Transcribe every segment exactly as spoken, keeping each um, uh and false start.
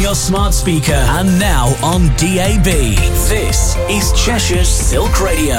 your smart speaker and now on D A B. This is Cheshire's Silk Radio.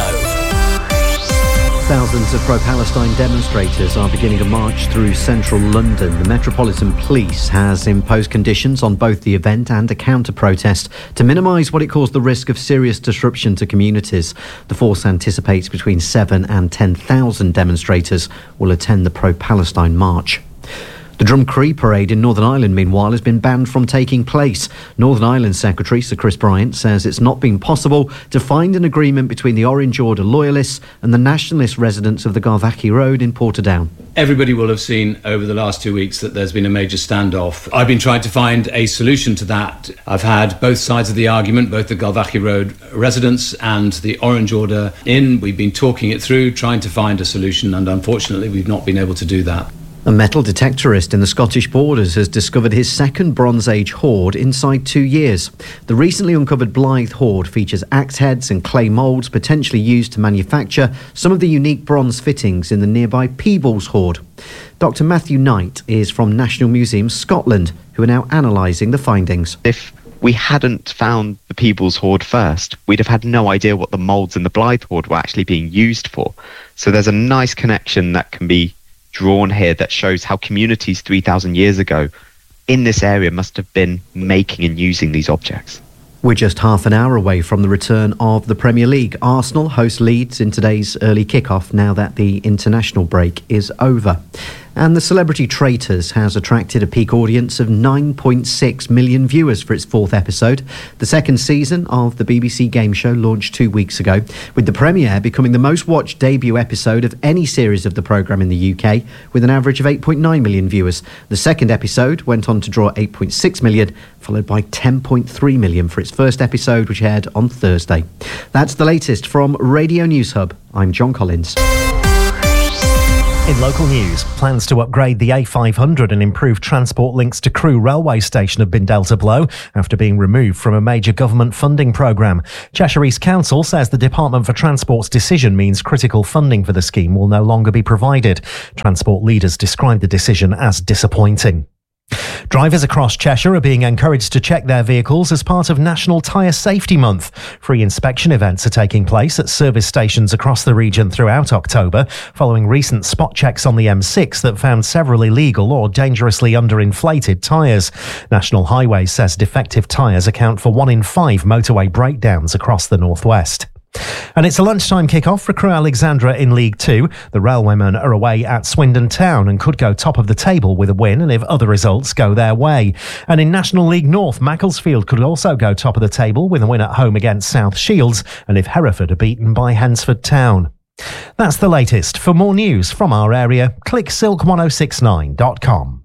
Thousands of pro-Palestine demonstrators are beginning to march through central London. The Metropolitan Police has imposed conditions on both the event and a counter-protest to minimise what it calls the risk of serious disruption to communities. The force anticipates between seven and ten thousand demonstrators will attend the pro-Palestine march. The Drumcree Parade in Northern Ireland, meanwhile, has been banned from taking place. Northern Ireland Secretary Sir Chris Bryant says it's not been possible to find an agreement between the Orange Order loyalists and the nationalist residents of the Garvaghy Road in Portadown. Everybody will have seen over the last two weeks that there's been a major standoff. I've been trying to find a solution to that. I've had both sides of the argument, both the Garvaghy Road residents and the Orange Order in. We've been talking it through, trying to find a solution, and unfortunately we've not been able to do that. A metal detectorist in the Scottish Borders has discovered his second Bronze Age hoard inside two years. The recently uncovered Blythe hoard features axe heads and clay moulds potentially used to manufacture some of the unique bronze fittings in the nearby Peebles hoard. Doctor Matthew Knight is from National Museums Scotland, who are now analysing the findings. If we hadn't found the Peebles hoard first, we'd have had no idea what the moulds in the Blythe hoard were actually being used for. So there's a nice connection that can be drawn here that shows how communities three thousand years ago in this area must have been making and using these objects. We're just half an hour away from the return of the Premier League. Arsenal host Leeds in today's early kick-off now that the international break is over. And The Celebrity Traitors has attracted a peak audience of nine point six million viewers for its fourth episode. The second season of the B B C game show launched two weeks ago, with the premiere becoming the most watched debut episode of any series of the programme in the U K, with an average of eight point nine million viewers. The second episode went on to draw eight point six million, followed by ten point three million for its first episode, which aired on Thursday. That's the latest from Radio News Hub. I'm John Collins. In local news, plans to upgrade the A five hundred and improve transport links to Crewe railway station have been dealt a blow after being removed from a major government funding programme. Cheshire East Council says the Department for Transport's decision means critical funding for the scheme will no longer be provided. Transport leaders described the decision as disappointing. Drivers across Cheshire are being encouraged to check their vehicles as part of National Tyre Safety Month. Free inspection events are taking place at service stations across the region throughout October, following recent spot checks on the M six that found several illegal or dangerously underinflated tyres. National Highways says defective tyres account for one in five motorway breakdowns across the northwest. And it's a lunchtime kick-off for Crewe Alexandra in League Two. The Railwaymen are away at Swindon Town and could go top of the table with a win and if other results go their way. And in National League North, Macclesfield could also go top of the table with a win at home against South Shields and if Hereford are beaten by Hensford Town. That's the latest. For more news from our area, click silk ten sixty-nine dot com.